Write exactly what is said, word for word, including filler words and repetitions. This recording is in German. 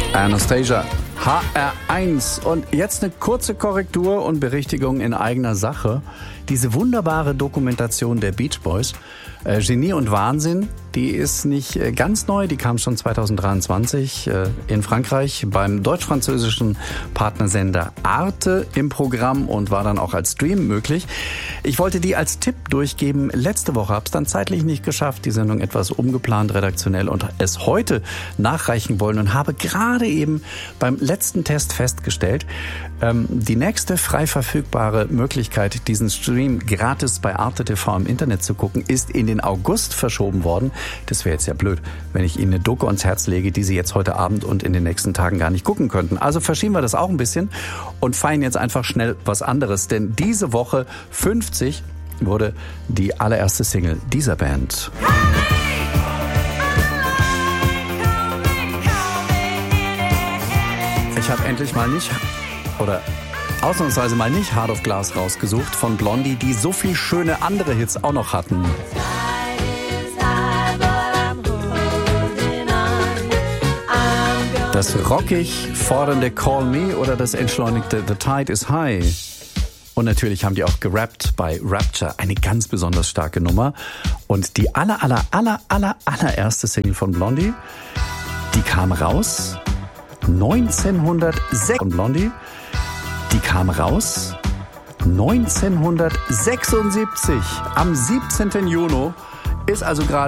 Anastasia, H R eins. Und jetzt eine kurze Korrektur und Berichtigung in eigener Sache. Diese wunderbare Dokumentation der Beach Boys, äh, Genie und Wahnsinn, die ist nicht äh, ganz neu, die kam schon zwanzig dreiundzwanzig äh, in Frankreich beim deutsch-französischen Partnersender Arte im Programm und war dann auch als Stream möglich. Ich wollte die als Tipp durchgeben. Letzte Woche habe es dann zeitlich nicht geschafft, die Sendung etwas umgeplant redaktionell und es heute nachreichen wollen und habe gerade eben beim letzten Test festgestellt, ähm, die nächste frei verfügbare Möglichkeit, diesen Stream gratis bei Arte T V im Internet zu gucken, ist in den August verschoben worden. Das wäre jetzt ja blöd, wenn ich Ihnen eine Doku ans Herz lege, die Sie jetzt heute Abend und in den nächsten Tagen gar nicht gucken könnten. Also verschieben wir das auch ein bisschen und feiern jetzt einfach schnell was anderes. Denn diese Woche fünfzig wurde die allererste Single dieser Band. Ich habe endlich mal nicht, oder ausnahmsweise mal nicht Heart of Glass rausgesucht von Blondie, die so viel schöne andere Hits auch noch hatten. Das rockig fordernde Call Me oder das entschleunigte The Tide is High. Und natürlich haben die auch gerappt bei Rapture, eine ganz besonders starke Nummer. Und die aller, aller, aller, aller, allererste Single von Blondie, die kam raus neunzehnhundertsechs. Von Blondie, die kam raus neunzehnhundertsechsundsiebzig. Am siebzehnten Juni ist also gerade